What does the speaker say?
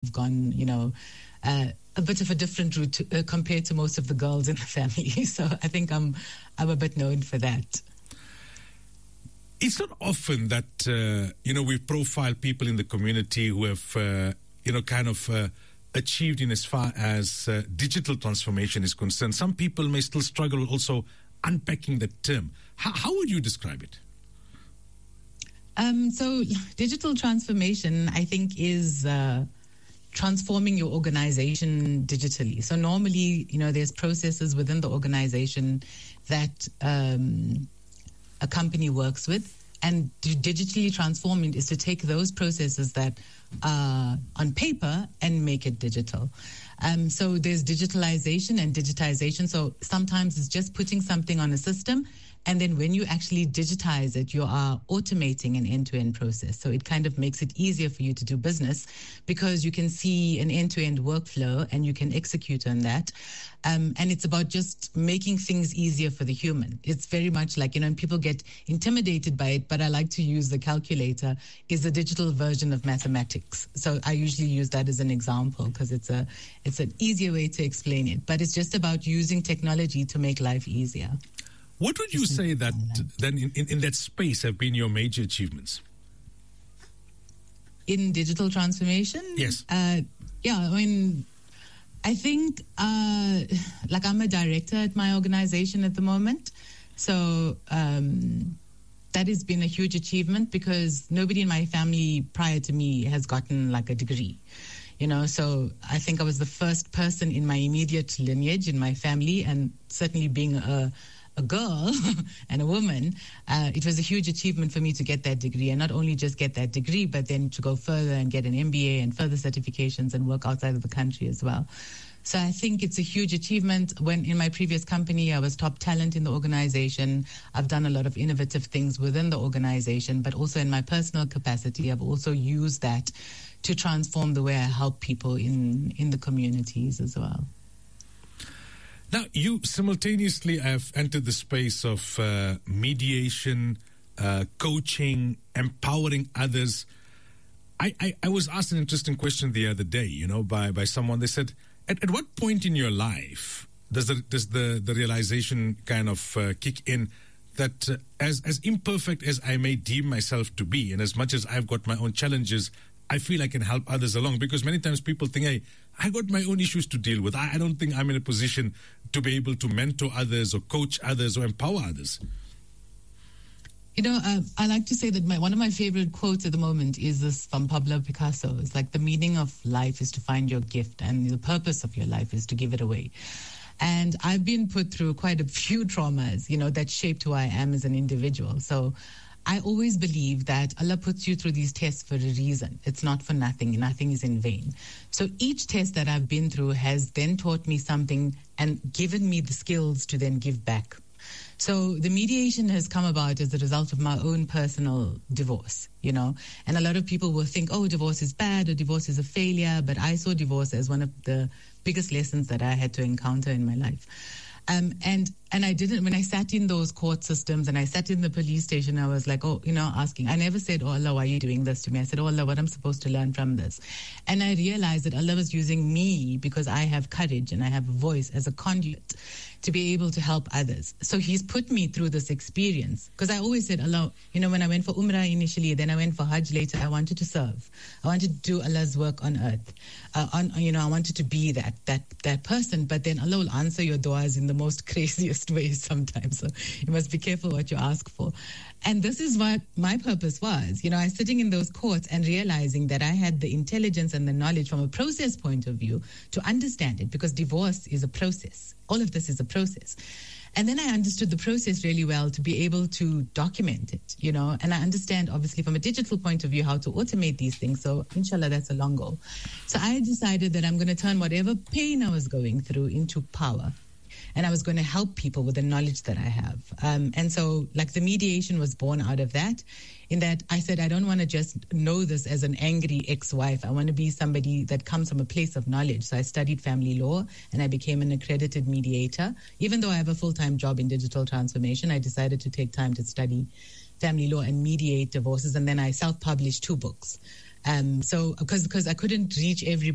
gone, a bit of a different route compared to most of the girls in the family. So I think I'm a bit known for that. It's not often that, we profile people in the community who have, achieved in as far as digital transformation is concerned. Some people may still struggle also unpacking the term. How would you describe it? So digital transformation, I think, is transforming your organization digitally. So normally, there's processes within the organization that a company works with, and digitally transforming is to take those processes that are on paper and make it digital. So there's digitalization and digitization. So sometimes it's just putting something on a system, and then when you actually digitize it, you are automating an end-to-end process. So it kind of makes it easier for you to do business because you can see an end-to-end workflow and you can execute on that. And it's about just making things easier for the human. It's very much like, and people get intimidated by it, but I like to use the calculator is a digital version of mathematics. So I usually use that as an example because it's an easier way to explain it. But it's just about using technology to make life easier. What would you say that then in that space have been your major achievements? In digital transformation? Yes. I think I'm a director at my organization at the moment. So that has been a huge achievement because nobody in my family prior to me has gotten a degree. So I think I was the first person in my immediate lineage in my family, and certainly being a girl and a woman, it was a huge achievement for me to get that degree, and not only just get that degree, but then to go further and get an MBA and further certifications and work outside of the country as well. So I think it's a huge achievement. When in my previous company, I was top talent in the organization. I've done a lot of innovative things within the organization, but also in my personal capacity, I've also used that to transform the way I help people in the communities as well. Now, you simultaneously have entered the space of mediation, coaching, empowering others. I was asked an interesting question the other day, by someone. They said, at what point in your life does the realization kind of kick in that as imperfect as I may deem myself to be, and as much as I've got my own challenges, I feel I can help others along? Because many times people think, hey, I got my own issues to deal with. I don't think I'm in a position to be able to mentor others or coach others or empower others. I like to say that one of my favorite quotes at the moment is this from Pablo Picasso. It's like, the meaning of life is to find your gift, and the purpose of your life is to give it away. And I've been put through quite a few traumas, that shaped who I am as an individual. So I always believe that Allah puts you through these tests for a reason. It's not for nothing. Nothing is in vain. So each test that I've been through has then taught me something and given me the skills to then give back. So the mediation has come about as a result of my own personal divorce, and a lot of people will think, oh, divorce is bad or divorce is a failure. But I saw divorce as one of the biggest lessons that I had to encounter in my life. And I didn't, when I sat in those court systems and I sat in the police station, I was like, asking. I never said, oh, Allah, why are you doing this to me? I said, oh, Allah, what I'm supposed to learn from this? And I realized that Allah was using me because I have courage and I have a voice as a conduit to be able to help others. So He's put me through this experience. Because I always said, Allah, when I went for Umrah initially, then I went for Hajj later, I wanted to serve. I wanted to do Allah's work on earth. I wanted to be that person. But then Allah will answer your du'as in the most craziest ways sometimes. So you must be careful what you ask for. And this is what my purpose was. I was sitting in those courts and realizing that I had the intelligence and the knowledge from a process point of view to understand it, because divorce is a process. All of this is a process. And then I understood the process really well to be able to document it, and I understand obviously from a digital point of view how to automate these things. So inshallah, that's a long goal. So I decided that I'm going to turn whatever pain I was going through into power. And I was going to help people with the knowledge that I have. And so the mediation was born out of that, in that I said, I don't want to just know this as an angry ex-wife. I want to be somebody that comes from a place of knowledge. So I studied family law and I became an accredited mediator. Even though I have a full-time job in digital transformation, I decided to take time to study family law and mediate divorces. And then I self-published 2 books. So because I couldn't reach everybody